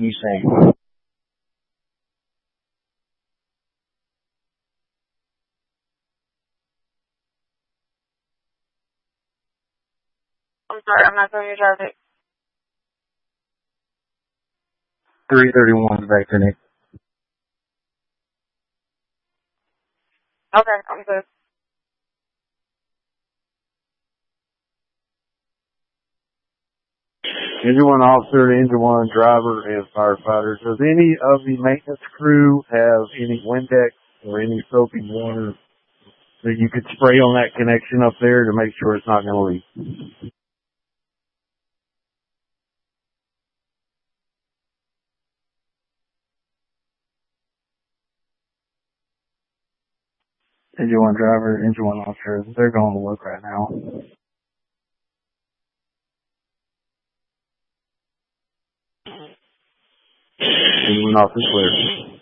you saying? I'm sorry, I'm not going to drive it. 331 Vector, Nick. Okay, I'm good. Engine 1 officer, Engine 1 driver, and firefighters. Does any of the maintenance crew have any Windex or any soapy water that you could spray on that connection up there to make sure it's not going to leak? Engine 1 driver, Engine 1 officer, they're going to look right now. Engine 1 officer clear.